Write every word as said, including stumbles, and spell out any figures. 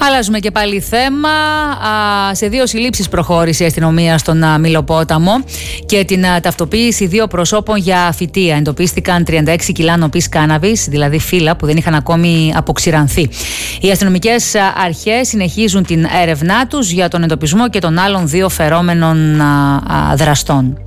Αλλάζουμε και πάλι θέμα. Σε δύο συλλήψεις προχώρησε η αστυνομία στον Μηλοπόταμο και την ταυτοποίηση δύο προσώπων για φυτεία. Εντοπίστηκαν τριάντα έξι κιλά νοπής κάναβης, δηλαδή φύλλα που δεν είχαν ακόμη αποξηρανθεί. Οι αστυνομικές αρχές συνεχίζουν την έρευνά τους για τον εντοπισμό και των άλλων δύο φερόμενων δραστών.